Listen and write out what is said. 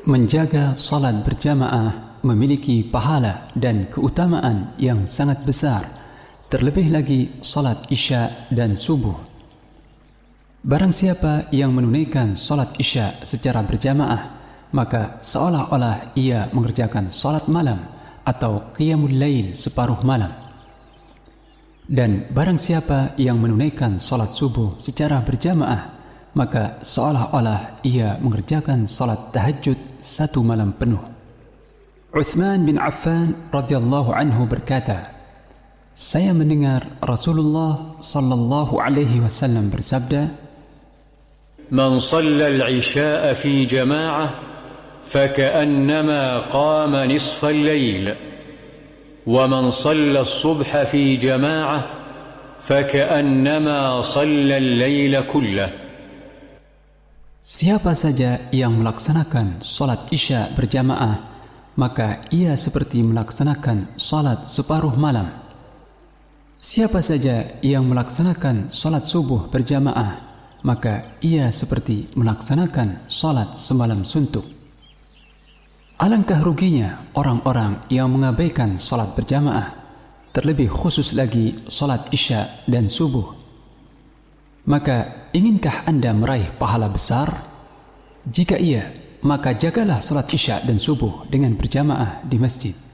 Menjaga salat berjamaah memiliki pahala dan keutamaan yang sangat besar, terlebih lagi salat Isya dan Subuh. Barang siapa yang menunaikan salat Isya secara berjamaah, maka seolah-olah ia mengerjakan salat malam atau qiyamul lail separuh malam. Dan barang siapa yang menunaikan salat Subuh secara berjamaah, maka seolah-olah ia mengerjakan salat tahajud satu malam penuh. Utsman bin Affan radhiyallahu anhu berkata, saya mendengar Rasulullah sallallahu alaihi wasallam bersabda, "Man shalla al-'isha'a fi jama'ah faka'annama qama nisfa al-lail, wa man shalla as-subha fi jama'ah faka'annama shalla al-laila kullahu." Siapa saja yang melaksanakan salat Isya berjamaah, maka ia seperti melaksanakan salat separuh malam. Siapa saja yang melaksanakan salat Subuh berjamaah, maka ia seperti melaksanakan salat semalam suntuk. Alangkah ruginya orang-orang yang mengabaikan salat berjamaah, terlebih khusus lagi salat Isya dan Subuh. Maka inginkah Anda meraih pahala besar? Jika iya, maka jagalah salat Isya dan Subuh dengan berjamaah di masjid.